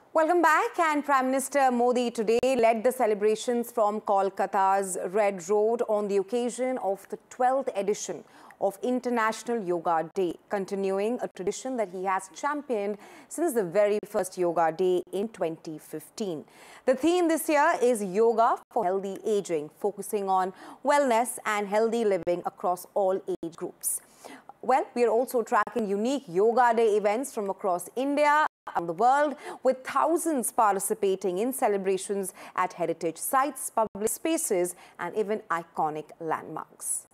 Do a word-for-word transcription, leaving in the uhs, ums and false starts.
Welcome back. And Prime Minister Modi today led the celebrations from Kolkata's Red Road on the occasion of the twelfth edition of International Yoga Day, continuing a tradition that he has championed since the very first Yoga Day in twenty fifteen. The theme this year is Yoga for Healthy Aging, focusing on wellness and healthy living across all age groups. Well, we are also tracking unique Yoga Day events from across India and the world, with thousands participating in celebrations at heritage sites, public spaces, and even iconic landmarks.